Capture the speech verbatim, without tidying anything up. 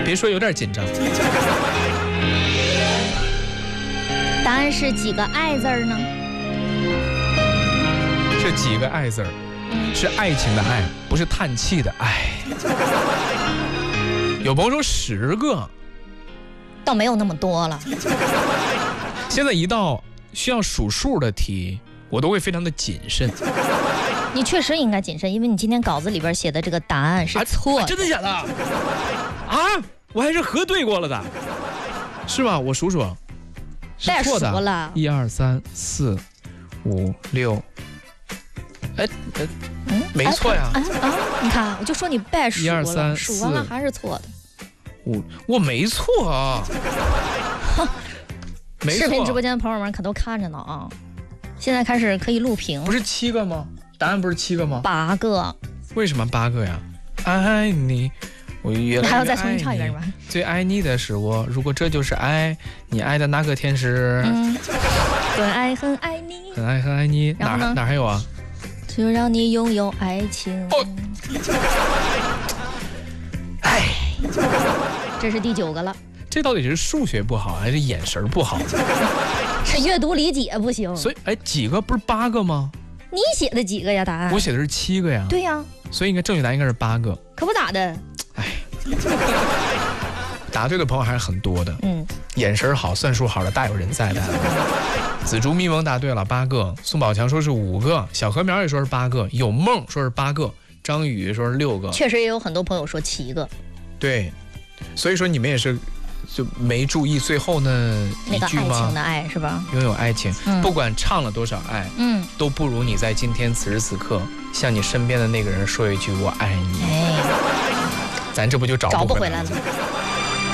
别说有点紧张。 答案是几个爱字呢？ 这几个爱字儿，是爱情的爱，不是叹气的爱。有朋友说十个， 倒没有那么多了。 现在一到需要数数的题，我都会非常的谨慎。 你确实应该谨慎，因为你今天稿子里边写的这个答案是错的。 啊、真的假的？啊，我还是核对过了的，是吧？我数数，是错的。 了， 一二三四五六，哎，呃，嗯，没错呀。 啊啊！你看，我就说你别数了， 一二三数完了还是错的。 我我没错啊。没错。 视频直播间的朋友们可都看着呢啊！现在开始可以录屏。 不是七个吗？答案不是七个吗？ 八个。 为什么八个呀？爱你，我越来越爱你。 你还要再重新唱一遍吗？ 最爱你的是我，如果这就是爱，你爱的那个天使？ 嗯，很爱很爱你， 很爱很爱你。哪哪还有啊？ 就让你拥有爱情。哦， 哎， 这是第九个了。 这到底是数学不好还是眼神不好？ 是阅读理解不行。 所以，哎，几个不是八个吗？ 你写的几个呀？答案我写的是七个呀。 对呀， 所以应该正确答案应该是八个。 可不咋的。 哎，答对的朋友还是很多的。 嗯， 眼神好、算术好的大有人在的。紫竹咪蒙答对了八个，宋宝强说是五个，小禾苗也说是八个，有梦说是八个，张宇说是六个。 确实也有很多朋友说七个。 对，所以说你们也是。就没注意最后呢那个一句吗？ 爱情的爱是吧？ 拥有爱情，嗯、不管唱了多少爱，嗯，都不如你在今天此时此刻向你身边的那个人说一句我爱你。哎，咱这不就找不回来了？